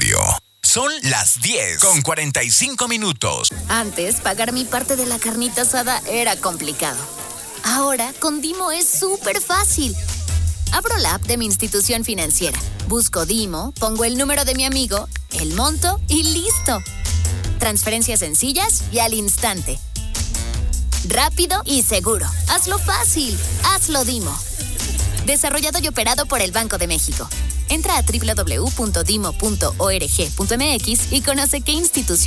Radio. Son las 10:45. Antes, pagar mi parte de la carnita asada era complicado. Ahora, con Dimo es súper fácil. Abro la app de mi institución financiera, busco Dimo, pongo el número de mi amigo, el monto y listo. Transferencias sencillas y al instante. Rápido y seguro. Hazlo fácil. Hazlo Dimo. Desarrollado y operado por el Banco de México. Entra a www.dimo.org.mx y conoce qué institución